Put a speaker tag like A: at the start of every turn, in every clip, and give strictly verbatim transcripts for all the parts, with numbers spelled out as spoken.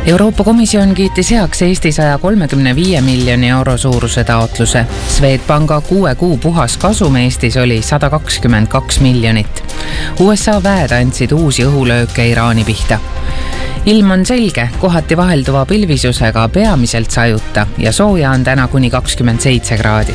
A: Euroopa Komisjon kiitis heaks Eesti saja kolmekümne viie miljoni euro suuruse taotluse. Swedbanka kuue kuu puhas kasum Eestis oli sada kakskümmend kaks miljonit. U S A väed andsid uusi õhulööke Iraani pihta. Ilm on selge, kohati vahelduva pilvisusega peamiselt sajuta ja sooja on täna kuni kakskümmend seitse kraadi.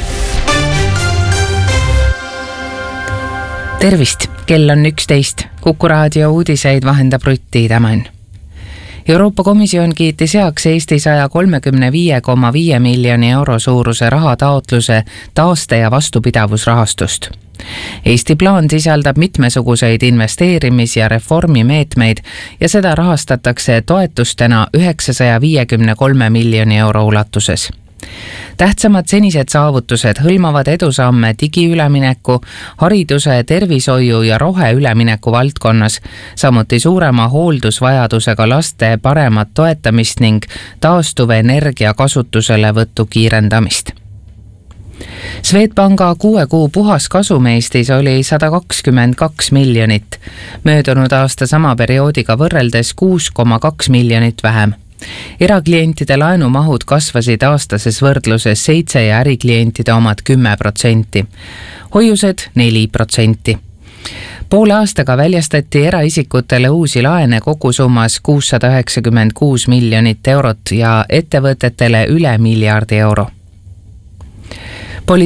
A: Tervist, kell on üksteist. Kuku raadio uudiseid vahendab Rutti Tämän. Euroopa Komisjon kiitis heaks Eesti saja kolmekümne viie koma viie miljoni euro suuruse rahataotluse taaste- ja vastupidavusrahastust. Eesti plaan sisaldab mitmesuguseid investeerimis- ja reformimeetmeid ja seda rahastatakse toetustena üheksasaja viiekümne kolme miljoni euro ulatuses. Tähtsamad senised saavutused hõlmavad edusamme digiülemineku, hariduse, tervishoiu ja roheülemineku valdkonnas, samuti suurema hooldusvajadusega laste paremat toetamist ning taastuvenergia kasutuselevõttu kiirendamist. Swedbanka kuue kuu puhas kasum Eestis oli sada kakskümmend kaks miljonit, möödunud aasta sama perioodiga võrreldes kuus koma kaks miljonit vähem. Eraklientide laenumahud kasvasid aastases võrdluses seitse ja äriklientide omad kümme protsenti. Hoiused neli protsenti. Poole aastaga väljastati eraisikutele uusi laene kogusummas kuussada üheksakümmend kuus miljonit eurot ja ettevõtetele üle miljardi euro.